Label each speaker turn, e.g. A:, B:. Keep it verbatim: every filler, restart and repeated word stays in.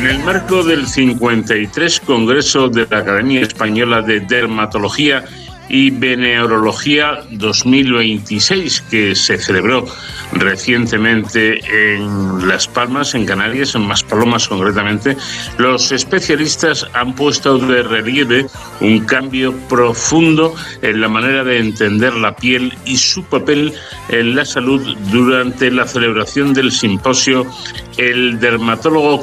A: En el marco del cincuenta y tres Congreso de la Academia Española de Dermatología y Venereología dos mil veintiséis, que se celebró recientemente en Las Palmas, en Canarias, en Maspalomas concretamente, los especialistas han puesto de relieve un cambio profundo en la manera de entender la piel y su papel en la salud durante la celebración del simposio El dermatólogo